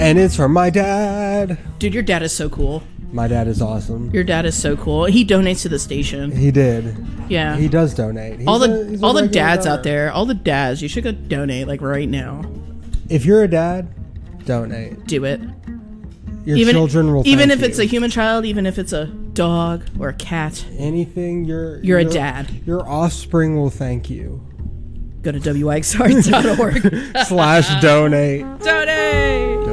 And it's from my dad. Dude, your dad is so cool. My dad is awesome. Your dad is so cool. He donates to the station. He did. Yeah. He does donate. He's all the regular dads donor. out there, all the dads, you should go donate like right now. If you're a dad, donate. Do it. Your children will even thank if it's you. a human child, even if it's a dog or a cat. Anything You're a dad. Your offspring will thank you. Go to wyxr.org. /donate. Donate.